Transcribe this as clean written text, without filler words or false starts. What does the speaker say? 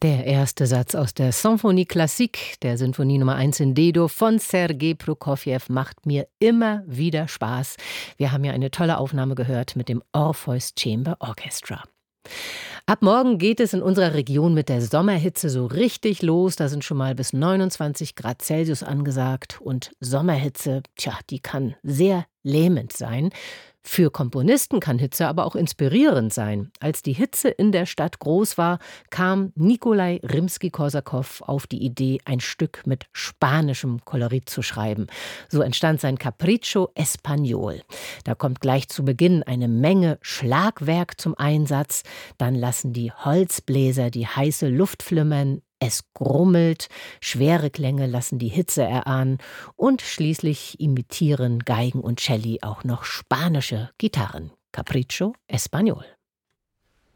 Der erste Satz aus der Symphonie Classique, der Sinfonie Nummer 1 in D-Dur von Sergei Prokofjew, macht mir immer wieder Spaß. Wir haben ja eine tolle Aufnahme gehört mit dem Orpheus Chamber Orchestra. Ab morgen geht es in unserer Region mit der Sommerhitze so richtig los. Da sind schon mal bis 29 Grad Celsius angesagt. Und Sommerhitze, die kann sehr lähmend sein. Für Komponisten kann Hitze aber auch inspirierend sein. Als die Hitze in der Stadt groß war, kam Nikolai Rimski-Korsakow auf die Idee, ein Stück mit spanischem Kolorit zu schreiben. So entstand sein Capriccio Español. Da kommt gleich zu Beginn eine Menge Schlagwerk zum Einsatz. Dann lassen die Holzbläser die heiße Luft flimmern. Es grummelt, schwere Klänge lassen die Hitze erahnen und schließlich imitieren Geigen und Celli auch noch spanische Gitarren. Capriccio Español.